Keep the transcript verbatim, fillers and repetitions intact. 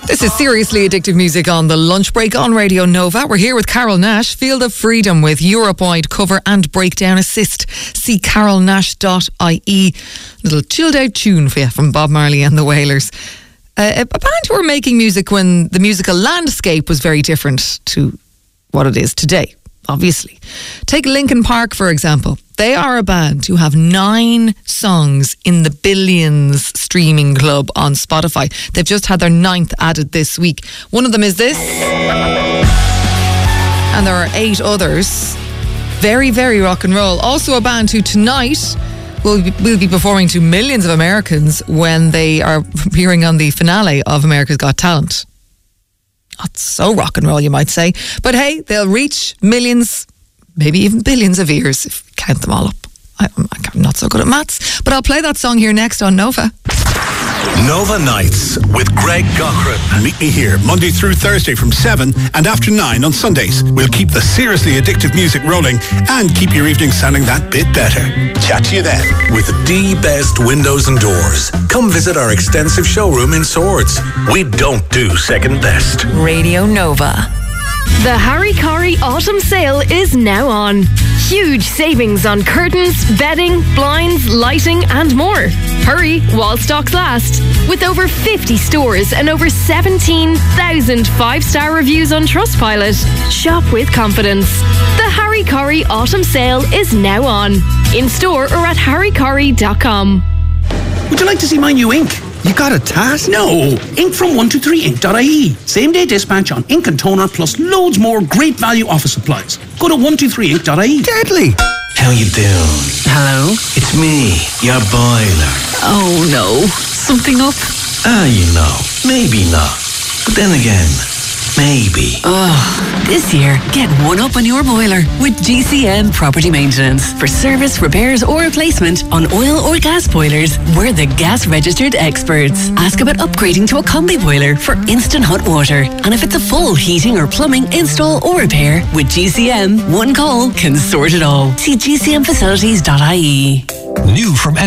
This is Seriously Addictive Music on the lunch break on Radio Nova. We're here with Carol Nash, Field of Freedom with Europe-wide cover and breakdown assist. See carol nash dot I E. Little chilled out tune for you from Bob Marley and the Wailers. Uh, a band who were making music when the musical landscape was very different to what it is today, obviously. Take Linkin Park, for example. They are a band who have nine songs in the Billions streaming club on Spotify. They've just had their ninth added this week. One of them is this. And there are eight others. Very, very rock and roll. Also a band who tonight will be, will be performing to millions of Americans when they are appearing on the finale of America's Got Talent. Not so rock and roll, you might say. But hey, they'll reach millions, maybe even billions of ears if you count them all up. I, I'm not so good at maths, but I'll play that song here next on Nova. Nova Nights with Greg Cochran. Meet me here Monday through Thursday from seven and after nine on Sundays. We'll keep the seriously addictive music rolling and keep your evening sounding that bit better. Chat to you then. With the best windows and doors. Come visit our extensive showroom in Swords. We don't do second best. Radio Nova. The Harry Corey Autumn Sale is now on. Huge savings on curtains, bedding, blinds, lighting and more. Hurry while stocks last. With over fifty stores and over seventeen thousand five-star reviews on Trustpilot. Shop with confidence. The Harry Corey Autumn Sale is now on. In store or at harry corey dot com. Would you like to see my new ink? You got a task? No, ink from one two three ink dot I E. Same day dispatch on ink and toner plus loads more great value office supplies. Go to one two three ink dot I E. Deadly. How you doing? Hello? It's me, your boiler. Oh no, something up? Ah, you know, maybe not. But then again, maybe. Oh, this year, get one up on your boiler with G C M Property Maintenance. For service, repairs or replacement on oil or gas boilers, we're the gas registered experts. Ask about upgrading to a combi boiler for instant hot water. And if it's a full heating or plumbing install or repair, with G C M, one call can sort it all. See G C M facilities dot I E. New from